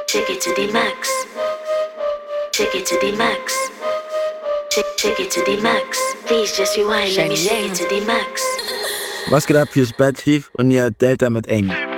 Take it to the max. Take it to the max. Take it to the max. Please just rewind, let me shake it to the max. Was geht ab? Hier ist Bad Thief und ihr Delta mit Amy.